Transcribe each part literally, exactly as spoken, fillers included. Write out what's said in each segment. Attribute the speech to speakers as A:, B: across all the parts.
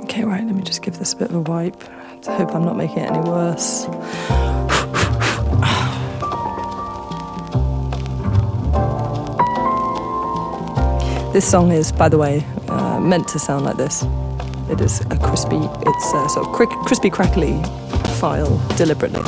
A: Okay, right, let me just give this a bit of a wipe. I hope I'm not making it any worse. This song is, by the way, uh, meant to sound like this. It is a crispy, it's a sort of crick, crispy crackly file deliberately.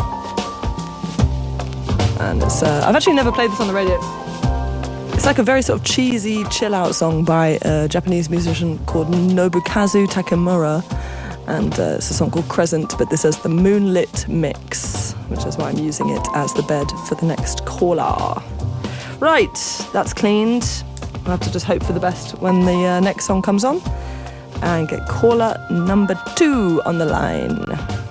A: And it's, uh, I've actually never played this on the radio. It's like a very sort of cheesy chill out song by a Japanese musician called Nobukazu Takemura. And uh, it's a song called Crescent, but this is the Moonlit Mix, which is why I'm using it as the bed for the next caller. Right, that's cleaned. I'll have to just hope for the best when the uh, next song comes on. And get caller number two on the line.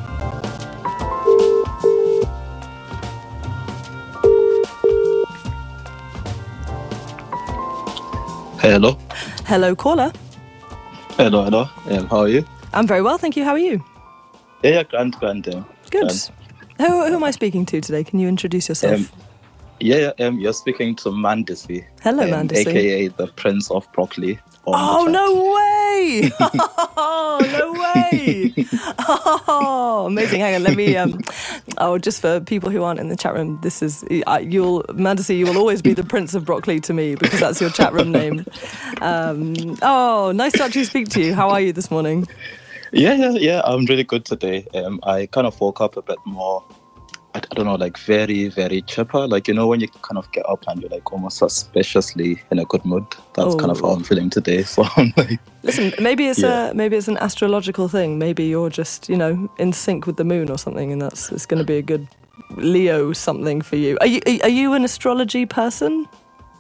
B: Hello.
A: Hello, caller.
B: Hello, hello. Um, how are you?
A: I'm very well, thank you. How are you?
B: Yeah, yeah, grand, grand. Um,
A: Good.
B: grand.
A: Who, who am I speaking to today? Can you introduce yourself?
B: Um, yeah, yeah. Um, you're speaking to Mandisi.
A: Hello,
B: um,
A: Mandisi.
B: A K A the Prince of Broccoli.
A: Oh, no way! Oh, no way! Oh, amazing. Hang on, let me... Um, oh, just for people who aren't in the chat room, this is... Uh, you'll... Mandisi, you will always be the Prince of Broccoli to me because that's your chat room name. Um, oh, nice to actually speak to you. How are you this morning?
B: Yeah, yeah, yeah. I'm really good today. Um, I kind of woke up a bit more... I don't know, like very, very chipper. Like, you know, when you kind of get up and you're like almost suspiciously in a good mood. That's oh. kind of how I'm feeling today. So I'm like...
A: Listen, maybe it's
B: yeah.
A: a maybe it's an astrological thing. Maybe you're just, you know, in sync with the moon or something, and that's it's going to be a good Leo something for you. Are you are you an astrology person?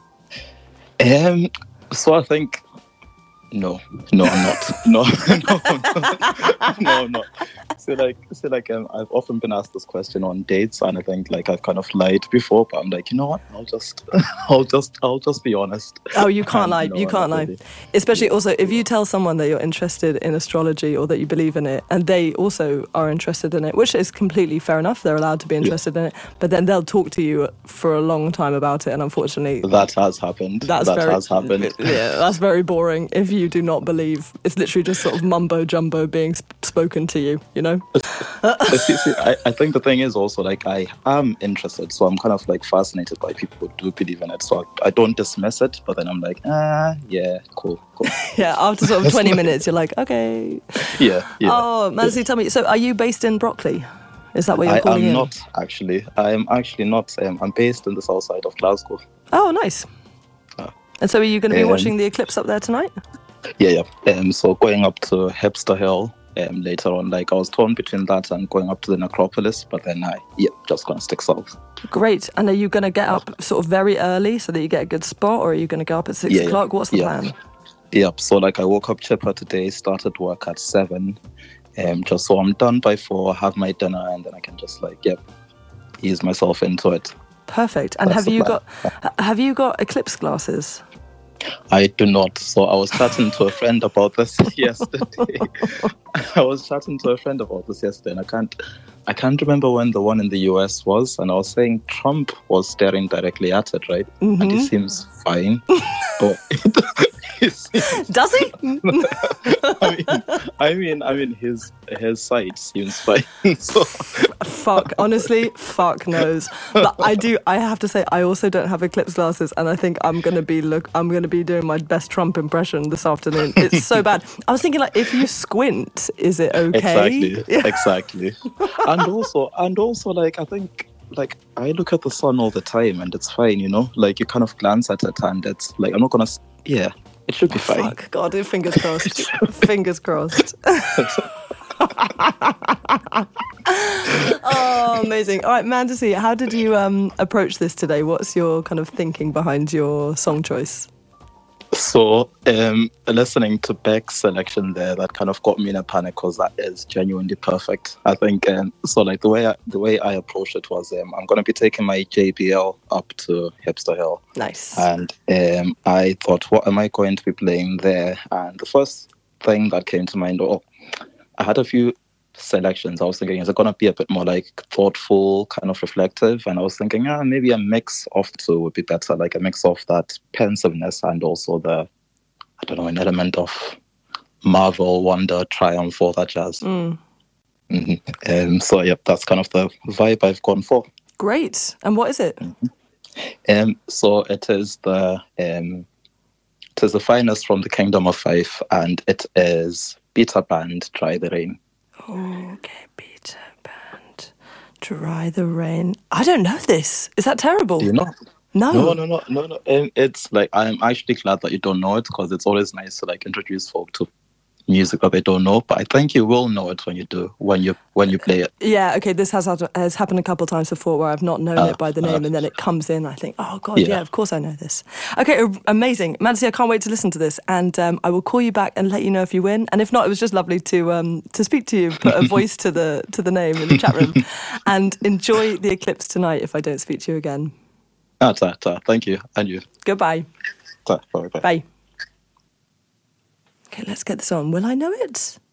B: Um. So I think... No, no, I'm not. No, no, no, no, no. So like, so like, um, I've often been asked this question on dates, and I think like I've kind of lied before, but I'm like, you know what? I'll just, I'll just, I'll just be honest.
A: Oh, you can't
B: and,
A: lie.
B: no,
A: You can't lie.
B: Really.
A: Especially
B: yeah.
A: also if you tell someone that you're interested in astrology or that you believe in it, and they also are interested in it, which is completely fair enough. They're allowed to be interested yeah. in it, but then they'll talk to you for a long time about it, and unfortunately,
B: that has happened.
A: That's
B: that
A: very,
B: has happened.
A: Yeah, that's very boring. If you do not believe, it's literally just sort of mumbo jumbo being sp- spoken to you, you know?
B: see, see, I, I think the thing is also like I am interested, so I'm kind of like fascinated by people who do believe in it. So I, I don't dismiss it, but then I'm like, ah, yeah, cool, cool.
A: Yeah, after sort of twenty minutes, you're like, okay.
B: Yeah, yeah.
A: Oh, Mansi,
B: yeah.
A: tell me, so are you based in Broccoli? Is that where you're
B: I
A: calling
B: am
A: in?
B: not actually. I am actually not. Um, I'm based in the south side of Glasgow.
A: Oh, nice.
B: Uh,
A: and so are you going to be
B: um,
A: watching the eclipse up there tonight?
B: Yeah, yeah. Um, so going up to Hipster Hill um, later on, like I was torn between that and going up to the necropolis, but then I, yeah, just going to stick south.
A: Great. And are you going to get up sort of very early so that you get a good spot, or are you going to go up at six
B: yeah,
A: o'clock?
B: Yeah.
A: What's the
B: yeah.
A: plan?
B: Yep. So like I woke up chipper today, started work at seven, um, just so I'm done by four, have my dinner, and then I can just like, yep, ease myself into it.
A: Perfect. And
B: That's
A: have you got have you got eclipse glasses?
B: I do not. So I was chatting to a friend about this yesterday. I was chatting to a friend about this yesterday, and I can't, I can't remember when the one in the U S was. And I was saying Trump was staring directly at it, right?
A: Mm-hmm.
B: And he seems fine. But he seems,
A: does he?
B: I mean, I mean, I mean, his his side seems fine. So.
A: Fuck, honestly, fuck knows. But I do. I have to say, I also don't have eclipse glasses, and I think I'm gonna be look. I'm gonna be doing my best Trump impression this afternoon. It's so bad. I was thinking, like, if you squint, is it okay?
B: Exactly. Yeah. Exactly. And also, and also, like, I think, like, I look at the sun all the time, and it's fine. You know, like, you kind of glance at it, and it's like, I'm not gonna. Yeah, it should be fine.
A: Fuck, God, fingers crossed. Fingers crossed. Oh, amazing. All right, Mandisi, how did you um, approach this today? What's your kind of thinking behind your song choice?
B: So, um, listening to Beck's selection there, that kind of got me in a panic because that is genuinely perfect. I think, um, so like the way I, the way I approached it was, um, I'm going to be taking my J B L up to Hipster Hill.
A: Nice.
B: And um, I thought, what am I going to be playing there? And the first thing that came to mind, oh, I had a few selections. I was thinking, is it going to be a bit more like thoughtful, kind of reflective? And I was thinking, ah, maybe a mix of two would be better, like a mix of that pensiveness and also the, I don't know, an element of Marvel, Wonder, Triumph, all that jazz.
A: Mm.
B: Mm-hmm. Um, so, yep, that's kind of the vibe I've gone for.
A: Great. And what is it?
B: Mm-hmm. Um, so it is the um, it is the finest from the Kingdom of Fife, and it is Peter Band, Dry the Rain.
A: Oh, okay, Peter Band, Dry the Rain. I don't know this. Is that terrible?
B: Do you know?
A: No.
B: No, no, no, no, no. Um, it's like, I'm actually glad that you don't know it, because it's always nice to like introduce folk to music that they don't know. But I think you will know it when you do, when you when you play it.
A: Yeah, okay, this has has happened a couple of times before where I've not known
B: Uh,
A: it by the name,
B: uh,
A: and then it comes in. I think, oh god,
B: Yeah.
A: yeah, of course I know this. Okay, a- amazing, Mansi. I can't wait to listen to this, and um, I will call you back and let you know if you win. And if not, it was just lovely to um, to speak to you, put a voice to the to the name in the chat room, and enjoy the eclipse tonight. If I don't speak to you again,
B: Ah, ta, ta. Thank you, and you.
A: goodbye.
B: Ta, bye, bye.
A: Bye. Okay, let's get this on. Will I know it?